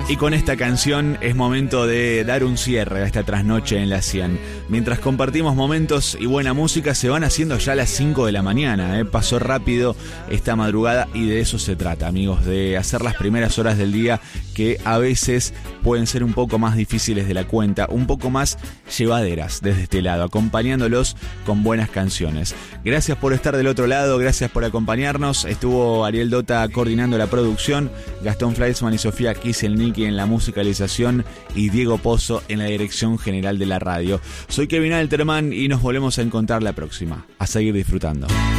Y con esta canción es momento de dar un cierre a esta trasnoche en la 100. Mientras compartimos momentos y buena música, se van haciendo ya las 5 de la mañana. Pasó rápido esta madrugada y de eso se trata, amigos, de hacer las primeras horas del día que a veces pueden ser un poco más difíciles de la cuenta, un poco más llevaderas desde este lado, acompañándolos con buenas canciones. Gracias por estar del otro lado, gracias por acompañarnos. Estuvo Ariel Dota coordinando la producción, Gastón Fleischmann y Sofía Kieselnicki en la musicalización y Diego Pozo en la dirección general de la radio. Soy Kevin Alterman y nos volvemos a encontrar la próxima. A seguir disfrutando.